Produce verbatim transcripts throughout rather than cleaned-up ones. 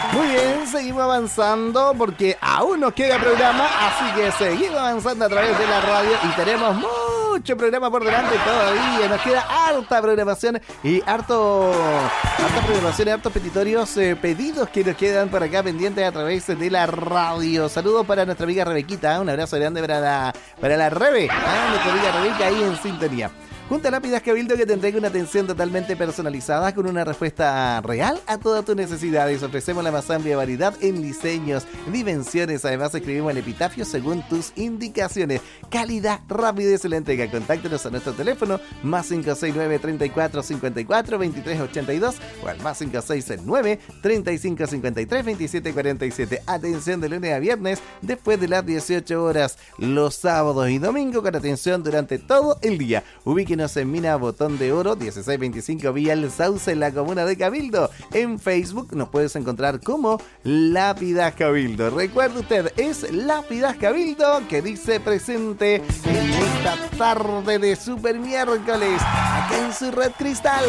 Muy bien, seguimos avanzando porque aún nos queda programa, así que seguimos avanzando a través de la radio y tenemos mucho programa por delante todavía. Nos queda harta programación y harto, harta programación y hartos petitorios, eh, pedidos que nos quedan por acá pendientes a través de la radio. Saludos para nuestra amiga Rebequita, un abrazo grande para la, para la Rebe, ¿eh? Nuestra amiga Rebeca ahí en sintonía. Junto a Lápidas Cabildo, que te entrega una atención totalmente personalizada con una respuesta real a todas tus necesidades. Ofrecemos la más amplia variedad en diseños, dimensiones. Además, escribimos el epitafio según tus indicaciones. Calidad, rapidez en la entrega. Contáctanos a nuestro teléfono más cinco seis nueve, treinta y cuatro, cincuenta y cuatro, veintitrés ochenta y dos o al más cinco seis nueve, treinta y cinco, cincuenta y tres, veintisiete cuarenta y siete. Atención de lunes a viernes después de las dieciocho horas. Los sábados y domingos con atención durante todo el día. Ubíquenos en Mina Botón de Oro, dieciséis veinticinco Villa El Sauce, en la comuna de Cabildo. En Facebook nos puedes encontrar como Lápidas Cabildo. Recuerde usted, es Lápidas Cabildo que dice presente en esta tarde de Super Miércoles, acá en su Red Cristal.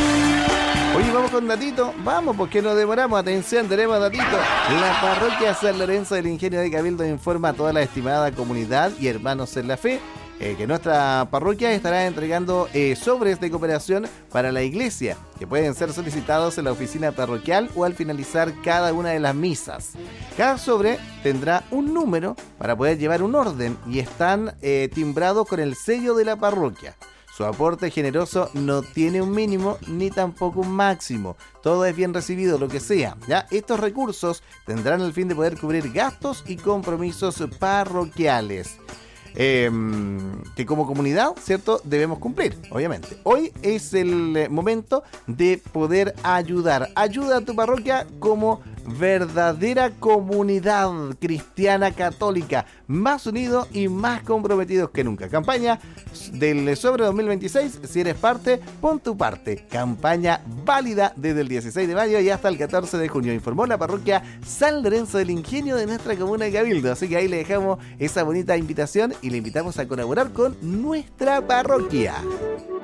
Oye, vamos con datito, vamos porque nos demoramos. Atención, tenemos datito. La parroquia San Lorenzo del Ingenio de Cabildo informa a toda la estimada comunidad y hermanos en la fe Eh, que nuestra parroquia estará entregando eh, sobres de cooperación para la iglesia, que pueden ser solicitados en la oficina parroquial o al finalizar cada una de las misas. Cada sobre tendrá un número para poder llevar un orden y están eh, timbrados con el sello de la parroquia. Su aporte generoso no tiene un mínimo ni tampoco un máximo. Todo es bien recibido, lo que sea. ¿Ya? Estos recursos tendrán el fin de poder cubrir gastos y compromisos parroquiales. Eh, que como comunidad, ¿cierto?, debemos cumplir, obviamente. Hoy es el momento de poder ayudar. Ayuda a tu parroquia como verdadera comunidad cristiana católica, más unidos y más comprometidos que nunca. Campaña del Sobre dos mil veintiséis, si eres parte, pon tu parte. Campaña válida desde el dieciséis de mayo y hasta el catorce de junio, informó la parroquia San Lorenzo del Ingenio de nuestra comuna de Cabildo. Así que ahí le dejamos esa bonita invitación y le invitamos a colaborar con nuestra parroquia.